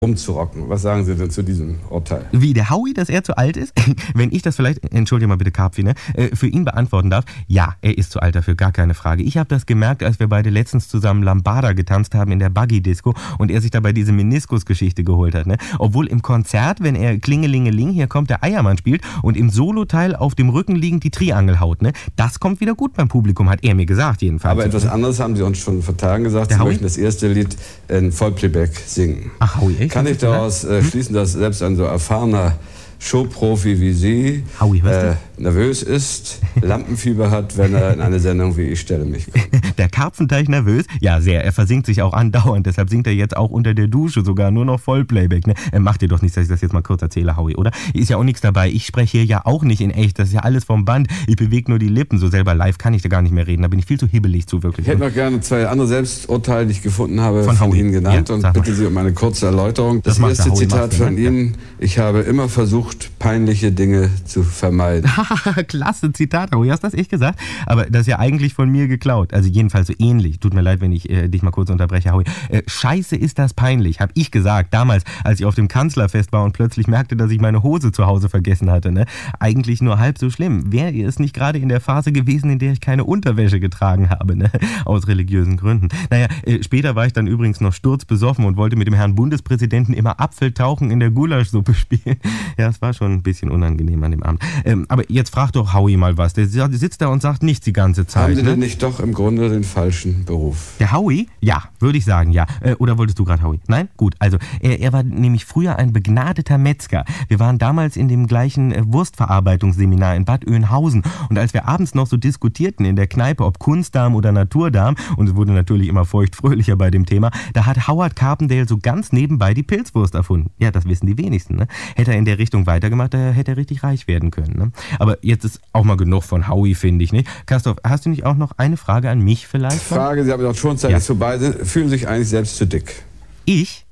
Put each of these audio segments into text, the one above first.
rumzurocken. Was sagen Sie denn zu diesem Urteil? Wie, der Howie, dass er zu alt ist? Wenn ich das vielleicht, entschuldige mal bitte Karpfi, ne, für ihn beantworten darf, ja, er ist zu alt dafür, gar keine Frage. Ich habe das gemerkt, als wir beide letztens zusammen Lambada getanzt haben in der Buggy-Disco und er sich dabei diese Meniskus-Geschichte geholt hat. Ne? Obwohl im Konzert, wenn er Klingelingeling, hier kommt der Eiermann spielt und im Soloteil auf dem Rücken liegend die Triangel haut, ne? Das kommt wieder gut beim Publikum, hat er mir gesagt jedenfalls. Aber etwas anderes haben Sie uns schon vor Tagen gesagt. Der Sie Howie? möchten das erste Lied in Vollplayback singen. Ach, Howie, echt? Kann ich daraus schließen, dass selbst ein so erfahrener Showprofi wie Sie Howie, was nervös ist, Lampenfieber hat, wenn er in eine Sendung wie Ich stelle mich kommt? Der Karpfenteich nervös? Ja, sehr. Er versinkt sich auch andauernd. Deshalb singt er jetzt auch unter der Dusche sogar nur noch Vollplayback. Ne? Macht dir doch nichts, dass ich das jetzt mal kurz erzähle, Howie, oder? Ist ja auch nichts dabei. Ich spreche hier ja auch nicht in echt. Das ist ja alles vom Band. Ich bewege nur die Lippen. So selber live kann ich da gar nicht mehr reden. Da bin ich viel zu hibbelig zu, wirklich. Ich hätte noch gerne zwei andere Selbsturteile, die ich gefunden habe, von Howie. Ihnen genannt. Ja, und bitte Sie um eine kurze Erläuterung. Das macht der erste Howie Zitat Maske, von ne? Ihnen: Ich habe immer versucht, peinliche Dinge zu vermeiden. Klasse Zitat, Howie. Hast das echt gesagt? Aber das ist ja eigentlich von mir geklaut. Also jedenfalls so ähnlich. Tut mir leid, wenn ich dich mal kurz unterbreche, Howie. Scheiße, ist das peinlich, habe ich gesagt. Damals, als ich auf dem Kanzlerfest war und plötzlich merkte, dass ich meine Hose zu Hause vergessen hatte. Ne? Eigentlich nur halb so schlimm. Wäre es nicht gerade in der Phase gewesen, in der ich keine Unterwäsche getragen habe, ne? Aus religiösen Gründen. Naja, später war ich dann übrigens noch sturzbesoffen und wollte mit dem Herrn Bundespräsidenten immer Apfeltauchen in der Gulaschsuppe spielen. Ja, es war schon ein bisschen unangenehm an dem Abend. Aber jetzt frag doch Howie mal was. Der sitzt da und sagt nichts die ganze Zeit. Haben Sie denn nicht doch im Grunde den falschen Beruf? Der Howie? Ja, würde ich sagen, ja. Oder wolltest du gerade Howie? Nein? Gut, also er war nämlich früher ein begnadeter Metzger. Wir waren damals in dem gleichen Wurstverarbeitungsseminar in Bad Oeynhausen und als wir abends noch so diskutierten in der Kneipe, ob Kunstdarm oder Naturdarm, und es wurde natürlich immer feuchtfröhlicher bei dem Thema, da hat Howard Carpendale so ganz nebenbei die Pilzwurst erfunden. Ja, das wissen die wenigsten, ne? Hätte er in der Richtung weitergemacht, da hätte er richtig reich werden können, ne? Aber jetzt ist auch mal genug von Howie, finde ich, nicht? Kastorf, hast du nicht auch noch eine Frage an mich vielleicht? Frage, Sie haben doch schon Zeit, zu beide fühlen sich eigentlich selbst zu dick. Ich?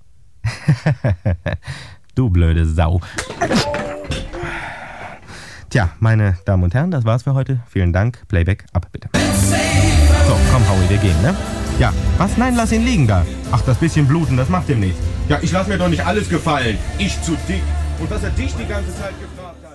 Du blöde Sau. Tja, meine Damen und Herren, das war's für heute. Vielen Dank. Playback ab, bitte. So, komm, Howie, wir gehen, ne? Ja, was? Nein, lass ihn liegen da. Ach, das bisschen bluten, das macht ihm nichts. Ja, ich lass mir doch nicht alles gefallen. Ich zu dick. Und dass er dich die ganze Zeit gefragt hat.